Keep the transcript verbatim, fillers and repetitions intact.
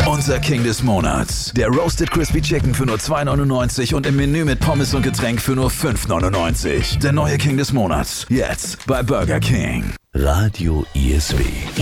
Unser King des Monats. Der Roasted Crispy Chicken für nur zwei neunundneunzig und im Menü mit Pommes und Getränk für nur fünf neunundneunzig. Der neue King des Monats. Jetzt bei Burger King. Radio I S W.